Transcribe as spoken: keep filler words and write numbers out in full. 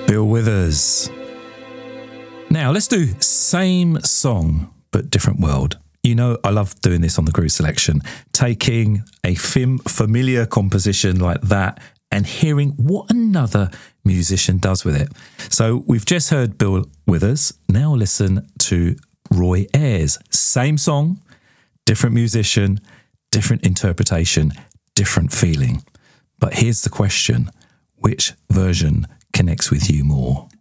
Bill Withers. Now let's do same song but different world. You know, I love doing this on the Groove Selection, taking a fam- familiar composition like that and hearing what another musician does with it. So we've just heard Bill Withers. Now listen to Roy Ayers. Same song, different musician, different interpretation, different feeling. But here's the question: which version connects with you more?